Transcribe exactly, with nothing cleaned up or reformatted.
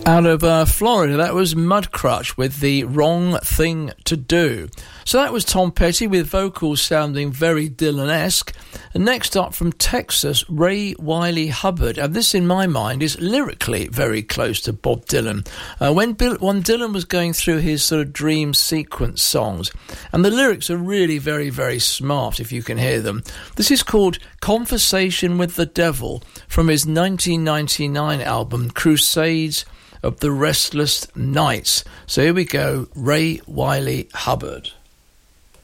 Out of uh, Florida, that was Mudcrutch with The Wrong Thing to Do. So that was Tom Petty with vocals sounding very Dylan-esque. And next up from Texas, Ray Wylie Hubbard. And this, in my mind, is lyrically very close to Bob Dylan. Uh, when, Bill, when Dylan was going through his sort of dream sequence songs, and the lyrics are really very, very smart if you can hear them. This is called Conversation with the Devil from his nineteen ninety-nine album, Crusades of the Restless Nights. So here we go, Ray Wylie Hubbard.